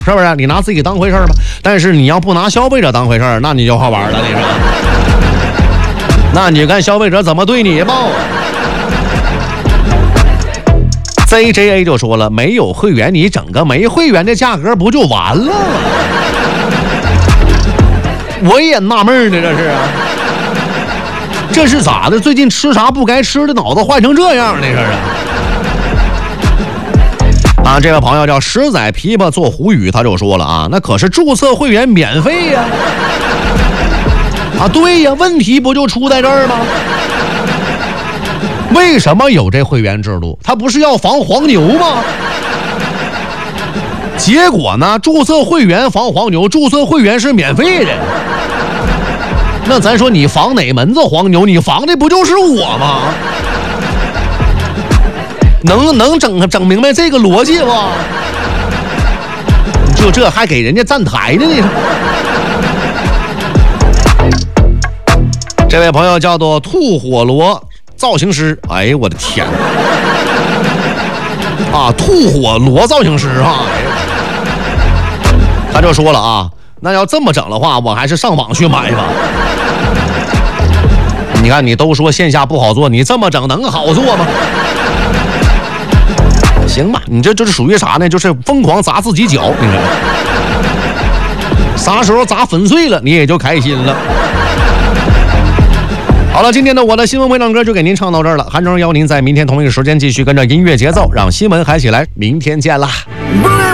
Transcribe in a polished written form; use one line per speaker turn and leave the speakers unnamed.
是不是？你拿自己当回事吧。但是你要不拿消费者当回事，那你就好玩了，你说？那你看消费者怎么对你吧。CJA 就说了，没有会员你整个没会员的价格不就完了吗？我也纳闷呢，这是咋的？最近吃啥不该吃的，脑子坏成这样呢？这是啊，这位朋友叫实在琵琶做胡语，他就说了啊，那可是注册会员免费呀！啊，对呀，问题不就出在这儿吗？为什么有这会员制度？他不是要防黄牛吗？结果呢，注册会员防黄牛，注册会员是免费的。那咱说你防哪门子黄牛？你防的不就是我吗？能整明白这个逻辑不？就这还给人家站台呢，你。这位朋友叫做吐火罗造型师，哎呦我的天啊，吐火罗造型师啊，他就说了啊，那要这么整的话，我还是上网去买吧。你看你都说线下不好做，你这么整能好做吗？行吧，你这是属于啥呢？就是疯狂砸自己脚，你看啥时候砸粉碎了，你也就开心了。好了，今天的我的新闻会唱歌就给您唱到这儿了。韩中邀您在明天同一时间继续跟着音乐节奏，让新闻嗨起来。明天见啦！